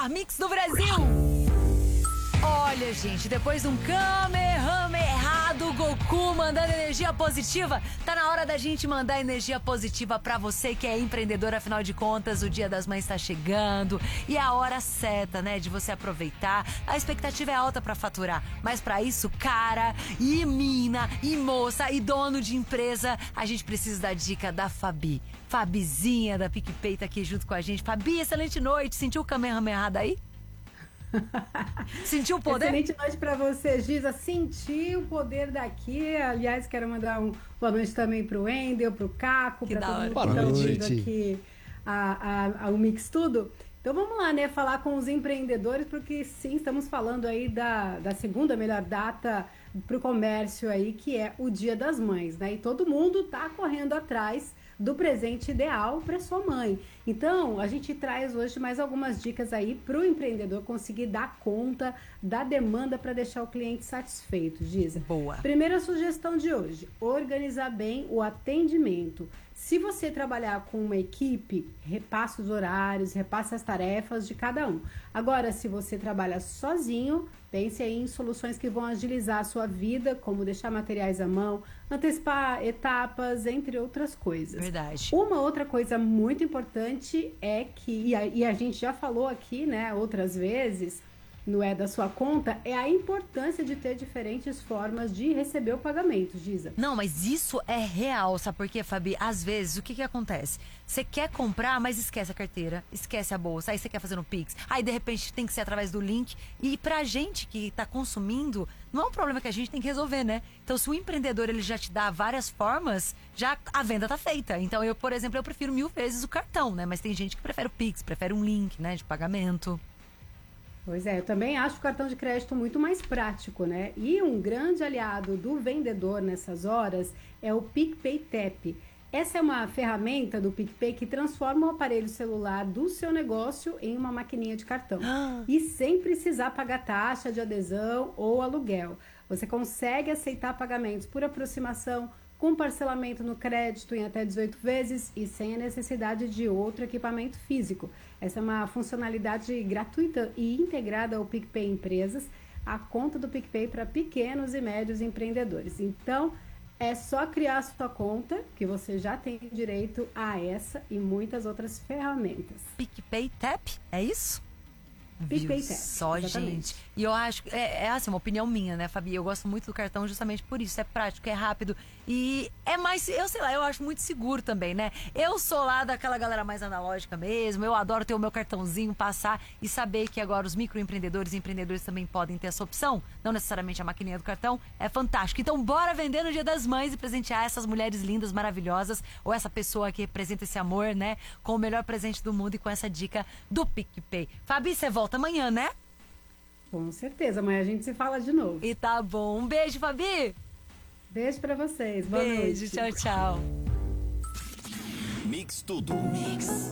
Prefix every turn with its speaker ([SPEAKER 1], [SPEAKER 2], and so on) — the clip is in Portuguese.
[SPEAKER 1] melhor mix do Brasil. Olha, gente, depois de um Kamehameha errado, Goku mandando energia positiva, tá na hora da gente mandar energia positiva pra você que é empreendedor. Afinal de contas, o Dia das Mães tá chegando e é a hora certa, né, de você aproveitar. A expectativa é alta pra faturar, mas pra isso, cara, e mina, e moça, e dono de empresa, a gente precisa da dica da Fabi. Fabizinha da PicPay tá aqui junto com a gente. Fabi, excelente noite. Sentiu o Kamehameha daí? Sentiu o poder?
[SPEAKER 2] Excelente noite pra você, Giza. Senti o poder daqui. Aliás, quero mandar um boa noite também pro Wendel, pro Caco, pra todo mundo que tá ouvindo aqui o Mix Tudo. Então vamos lá, né? Falar com os empreendedores, porque sim, estamos falando aí da segunda melhor data pro comércio aí, que é o Dia das Mães, né? E todo mundo tá correndo atrás do presente ideal para sua mãe. Então, a gente traz hoje mais algumas dicas aí para o empreendedor conseguir dar conta da demanda para deixar o cliente satisfeito, Giza.
[SPEAKER 1] Boa.
[SPEAKER 2] Primeira sugestão de hoje, organizar bem o atendimento. Se você trabalhar com uma equipe, repasse os horários, repasse as tarefas de cada um. Agora, se você trabalha sozinho, pense aí em soluções que vão agilizar a sua vida, como deixar materiais à mão, antecipar etapas, entre outras coisas.
[SPEAKER 1] Verdade.
[SPEAKER 2] Uma outra coisa muito importante é que, e a gente já falou aqui, né, outras vezes, não é da sua conta, é a importância de ter diferentes formas de receber o pagamento, Giza.
[SPEAKER 1] Não, mas isso é real, sabe por quê, Fabi? Às vezes, o que acontece? Você quer comprar, mas esquece a carteira, esquece a bolsa, aí você quer fazer no Pix, aí de repente tem que ser através do link, e pra gente que tá consumindo, não é um problema que a gente tem que resolver, né? Então, se o empreendedor ele já te dá várias formas, já a venda tá feita. Então, eu, por exemplo, eu prefiro 1000 vezes o cartão, né? Mas tem gente que prefere o Pix, prefere um link, né, de pagamento.
[SPEAKER 2] Pois é, eu também acho o cartão de crédito muito mais prático, né? E um grande aliado do vendedor nessas horas é o PicPay Tap. Essa é uma ferramenta do PicPay que transforma o aparelho celular do seu negócio em uma maquininha de cartão. E sem precisar pagar taxa de adesão ou aluguel. Você consegue aceitar pagamentos por aproximação, com parcelamento no crédito em até 18 vezes e sem a necessidade de outro equipamento físico. Essa é uma funcionalidade gratuita e integrada ao PicPay Empresas, a conta do PicPay para pequenos e médios empreendedores. Então, é só criar a sua conta, que você já tem direito a essa e muitas outras ferramentas.
[SPEAKER 1] PicPay Tap, é isso?
[SPEAKER 2] PicPay Tap,
[SPEAKER 1] só,
[SPEAKER 2] exatamente.
[SPEAKER 1] gente. E eu acho que é assim, uma opinião minha, né, Fabi? Eu gosto muito do cartão justamente por isso. É prático, é rápido e é mais, eu sei lá, eu acho muito seguro também, né? Eu sou lá daquela galera mais analógica mesmo. Eu adoro ter o meu cartãozinho, passar e saber que agora os microempreendedores e empreendedores também podem ter essa opção. Não necessariamente a maquininha do cartão. É fantástico. Então, bora vender no Dia das Mães e presentear essas mulheres lindas, maravilhosas, ou essa pessoa que representa esse amor, né? Com o melhor presente do mundo e com essa dica do PicPay. Fabi, você volta amanhã, né?
[SPEAKER 2] Com certeza, amanhã a gente se fala de novo.
[SPEAKER 1] E tá bom. Um beijo, Fabi.
[SPEAKER 2] Beijo pra vocês. Boa
[SPEAKER 1] Beijo,
[SPEAKER 2] noite.
[SPEAKER 1] tchau, tchau.
[SPEAKER 3] Mix Tudo. Mix.